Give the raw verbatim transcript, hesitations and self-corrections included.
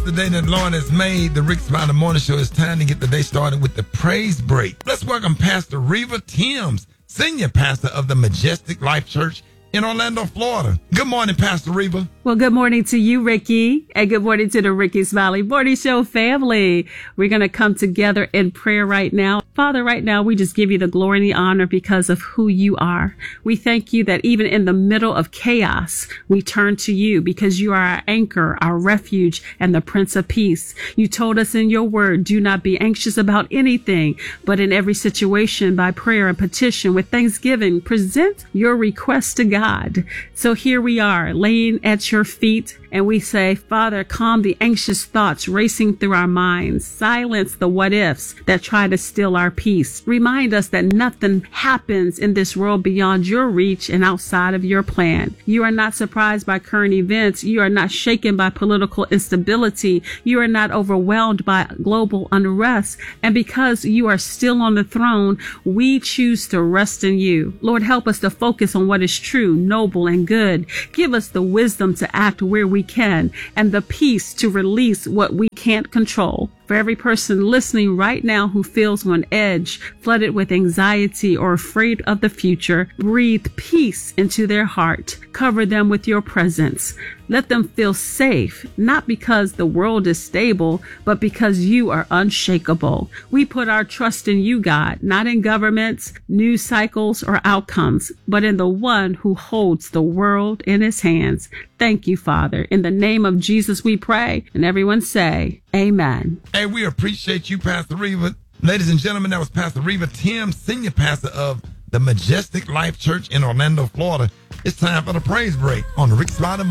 is the day that the Lord has made. The Rick Smiley Morning Show. It's time to get the day started with the praise break. Let's welcome Pastor Reva Timms, Senior Pastor of the Majestic Life Church in Orlando, Florida. Good morning, Pastor Reva. Well, good morning to you, Ricky, and good morning to the Ricky Smiley Morning Show family. We're going to come together in prayer right now. Father, right now, we just give you the glory and the honor because of who you are. We thank you that even in the middle of chaos, we turn to you because you are our anchor, our refuge, and the Prince of Peace. You told us in your word, do not be anxious about anything, but in every situation, by prayer and petition, with thanksgiving, present your request to God. God. So here we are laying at your feet, and we say, Father, calm the anxious thoughts racing through our minds. Silence the what ifs that try to steal our peace. Remind us that nothing happens in this world beyond your reach and outside of your plan. You are not surprised by current events. You are not shaken by political instability. You are not overwhelmed by global unrest. And because you are still on the throne, we choose to rest in you. Lord, help us to focus on what is true, noble, and good. Give us the wisdom to act where we can and the peace to release what we can't control. For every person listening right now who feels on edge, flooded with anxiety, or afraid of the future, breathe peace into their heart. Cover them with your presence. Let them feel safe, not because the world is stable, but because you are unshakable. We put our trust in you, God, not in governments, news cycles, or outcomes, but in the one who holds the world in his hands. Thank you, Father. In the name of Jesus we pray, and everyone say, Amen. Hey, we appreciate you, Pastor Reva. Ladies and gentlemen, that was Pastor Reva Timms, Senior Pastor of the Majestic Life Church in Orlando, Florida. It's time for the praise break on the Rick Smiley